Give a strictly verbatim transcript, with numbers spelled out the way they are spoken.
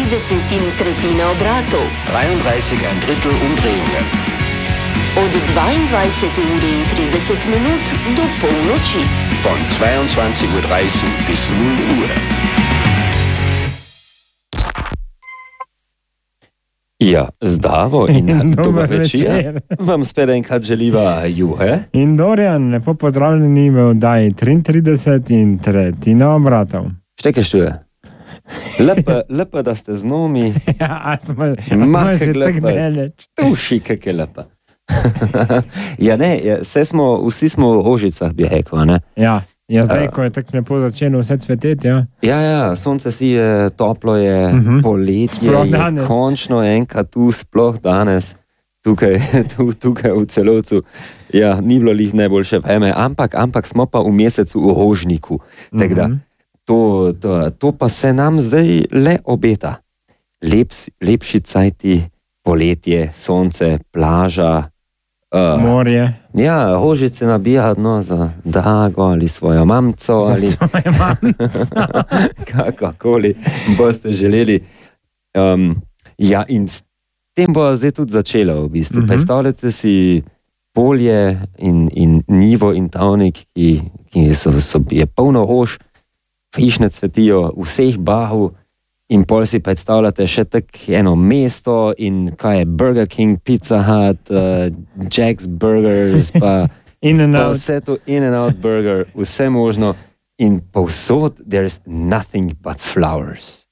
desetin tretjina obratov. dvaindvajset ein Drittel Umdrehungen. Od dvaindvajsete ure in trideset minut do polnoči. Von zweiundzwanzig Uhr dreißig bis null Uhr. Ja, zdravo in, in dober večer. Vam spet enkrat želiva Juhe. In Dorian, lepo pozdravljeni v oddaji triintrideset in tretjina obratov. Šteke štuje. Lepo, lepo, da ste z nami. Ja, a smo Ma, že kak tako lepo. daleč. Tuši, kak je lepo. Ja, ne, ja, vse smo, vsi smo v rožicah, bi rekel, ne? Ja, ja zdaj, Uh. ko je tako lepo začelo vse cveteti, ja. Ja, ja, sonce si je, toplo je, Mhm. poletje Sploh je danes. končno enkrat tu, sploh danes, tukaj, tu, tukaj v celovcu. Ja, ni bilo lih najboljše vreme, ampak, ampak smo pa v mesecu v rožniku. Tako da, Mhm. to, to, to pa se nam zdaj le obeta. Lep, lepši cajti, poletje, sonce, plaža. Uh, Morje. ja, rožice nabija no, za drago ali svojo mamco ali Svoje mamce. kakorkoli boste želeli. Um, ja, in s tem bo zdaj tudi začelo v bistvu. Mhm. Predstavljate si polje in, in nivo in travnik, ki, ki so, so, je polno rož, frišne cvetijo vseh barv. In pol si predstavljate še tako eno mesto in kaj je Burger King, Pizza Hut, uh, Jack's Burgers, pa, In and pa out. vse to In-N-Out Burger, vse možno. In povsod there's nothing but flowers.